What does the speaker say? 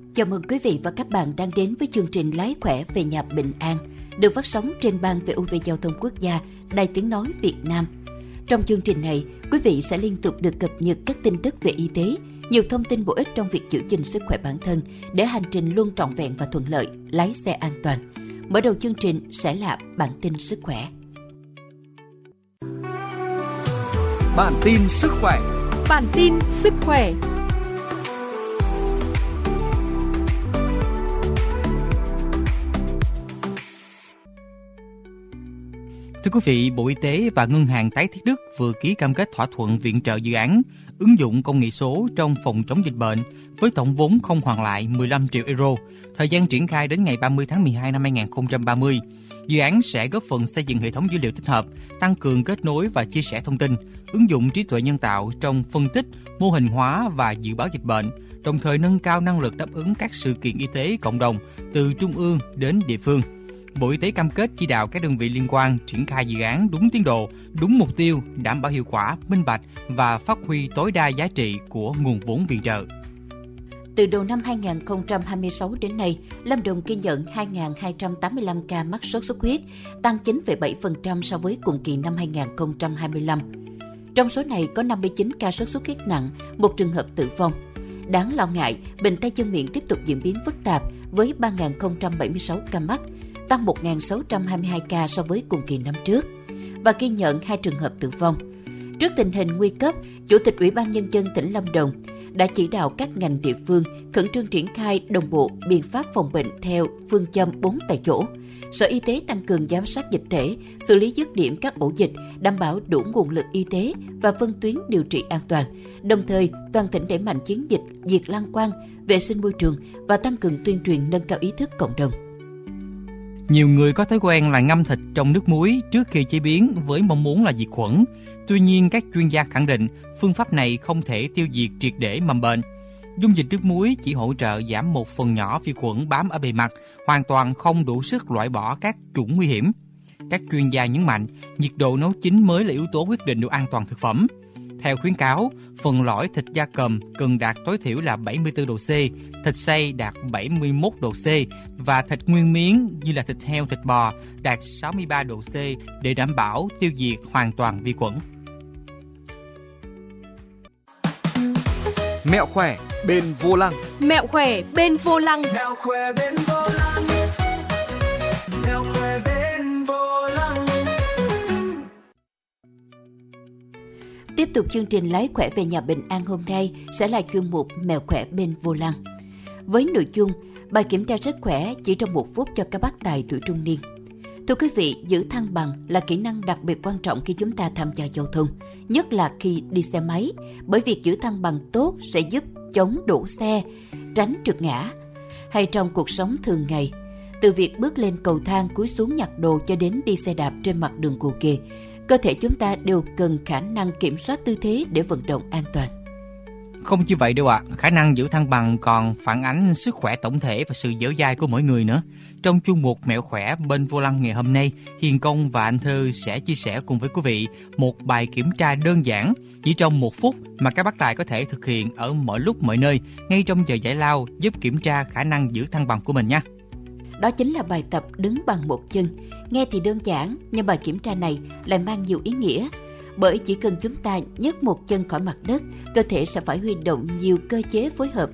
Chào mừng quý vị và các bạn đang đến với chương trình Lái khỏe về nhà bình an, được phát sóng trên Ban VOV Giao thông Quốc gia, Đài Tiếng nói Việt Nam. Trong chương trình này, quý vị sẽ liên tục được cập nhật các tin tức về y tế, nhiều thông tin bổ ích trong việc giữ gìn sức khỏe bản thân để hành trình luôn trọn vẹn và thuận lợi, lái xe an toàn. Mở đầu chương trình sẽ là bản tin sức khỏe. Bản tin sức khỏe. Bản tin sức khỏe. Thưa quý vị, Bộ Y tế và Ngân hàng Tái thiết Đức vừa ký cam kết thỏa thuận viện trợ dự án ứng dụng công nghệ số trong phòng chống dịch bệnh với tổng vốn không hoàn lại 15 triệu euro, thời gian triển khai đến ngày 30 tháng 12 năm 2030. Dự án sẽ góp phần xây dựng hệ thống dữ liệu tích hợp, tăng cường kết nối và chia sẻ thông tin, ứng dụng trí tuệ nhân tạo trong phân tích, mô hình hóa và dự báo dịch bệnh, đồng thời nâng cao năng lực đáp ứng các sự kiện y tế cộng đồng từ trung ương đến địa phương. Bộ Y tế cam kết chỉ đạo các đơn vị liên quan triển khai dự án đúng tiến độ, đúng mục tiêu, đảm bảo hiệu quả, minh bạch và phát huy tối đa giá trị của nguồn vốn viện trợ. Từ đầu năm 2026 đến nay, Lâm Đồng ghi nhận 2.285 ca mắc sốt xuất huyết, tăng 9,7% so với cùng kỳ năm 2025. Trong số này có 59 ca sốt xuất huyết nặng, một trường hợp tử vong. Đáng lo ngại, bệnh tay chân miệng tiếp tục diễn biến phức tạp với 3.076 ca mắc, tăng 1.622 ca so với cùng kỳ năm trước và ghi nhận 2 trường hợp tử vong. Trước tình hình nguy cấp, Chủ tịch Ủy ban Nhân dân tỉnh Lâm Đồng đã chỉ đạo các ngành địa phương khẩn trương triển khai đồng bộ biện pháp phòng bệnh theo phương châm 4 tại chỗ. Sở Y tế tăng cường giám sát dịch tễ, xử lý dứt điểm các ổ dịch, đảm bảo đủ nguồn lực y tế và phân tuyến điều trị an toàn. Đồng thời, toàn tỉnh đẩy mạnh chiến dịch diệt lăng quăng, vệ sinh môi trường và tăng cường tuyên truyền nâng cao ý thức cộng đồng. Nhiều người có thói quen là ngâm thịt trong nước muối trước khi chế biến với mong muốn là diệt khuẩn. Tuy nhiên, các chuyên gia khẳng định phương pháp này không thể tiêu diệt triệt để mầm bệnh. Dung dịch nước muối chỉ hỗ trợ giảm một phần nhỏ vi khuẩn bám ở bề mặt, hoàn toàn không đủ sức loại bỏ các chủng nguy hiểm. Các chuyên gia nhấn mạnh, nhiệt độ nấu chín mới là yếu tố quyết định độ an toàn thực phẩm. Theo khuyến cáo, phần lõi thịt gia cầm cần đạt tối thiểu là 74 độ C, thịt xay đạt 71 độ C và thịt nguyên miếng như là thịt heo, thịt bò đạt 63 độ C để đảm bảo tiêu diệt hoàn toàn vi khuẩn. Mẹo khỏe bên vô lăng. Mẹo khỏe bên vô lăng. Mẹo khỏe bên vô lăng. Mẹo khỏe bên vô lăng. Tiếp tục chương trình Lái khỏe về nhà bình an hôm nay sẽ là chuyên mục Mẹo khỏe bên vô lăng. Với nội dung bài kiểm tra sức khỏe chỉ trong 1 phút cho các bác tài tuổi trung niên. Thưa quý vị, giữ thăng bằng là kỹ năng đặc biệt quan trọng khi chúng ta tham gia giao thông, nhất là khi đi xe máy, bởi việc giữ thăng bằng tốt sẽ giúp chống đổ xe, tránh trượt ngã. Hay trong cuộc sống thường ngày, từ việc bước lên cầu thang cúi xuống nhặt đồ cho đến đi xe đạp trên mặt đường gồ ghề, cơ thể chúng ta đều cần khả năng kiểm soát tư thế để vận động an toàn. Không chỉ vậy đâu ạ, khả năng giữ thăng bằng còn phản ánh sức khỏe tổng thể và sự dẻo dai của mỗi người nữa. Trong chuyên mục Mẹo khỏe bên vô lăng ngày hôm nay, Hiền Công và anh Thơ sẽ chia sẻ cùng với quý vị một bài kiểm tra đơn giản chỉ trong 1 phút mà các bác tài có thể thực hiện ở mọi lúc mọi nơi, ngay trong giờ giải lao, giúp kiểm tra khả năng giữ thăng bằng của mình nha. Đó chính là bài tập đứng bằng một chân. Nghe thì đơn giản, nhưng bài kiểm tra này lại mang nhiều ý nghĩa. Bởi chỉ cần chúng ta nhấc một chân khỏi mặt đất, cơ thể sẽ phải huy động nhiều cơ chế phối hợp